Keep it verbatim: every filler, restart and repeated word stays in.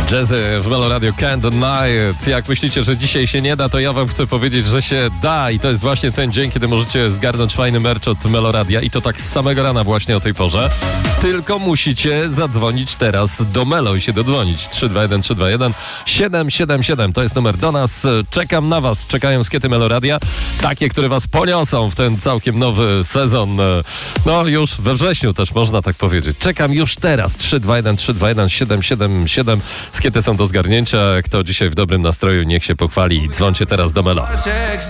Jazzy w Melo Radio Can't Deny It. Jak myślicie, że dzisiaj się nie da, to ja wam chcę powiedzieć, że się da i to jest właśnie ten dzień, kiedy możecie zgarnąć fajny merch od Melo Radia i to tak z samego rana właśnie o tej porze. Tylko musicie zadzwonić teraz do Melo i się dodzwonić. trzy dwa jeden trzy dwa jeden siedem siedem siedem to jest numer do nas. Czekam na was. Czekają skiety Melo Radia. Takie, które was poniosą w ten całkiem nowy sezon. No już we wrześniu też można tak powiedzieć. Czekam już teraz. trzy dwa jeden trzy dwa jeden siedem siedem siedem Skiety są do zgarnięcia. Kto dzisiaj w dobrym nastroju, niech się pochwali. Dzwońcie teraz do Melo.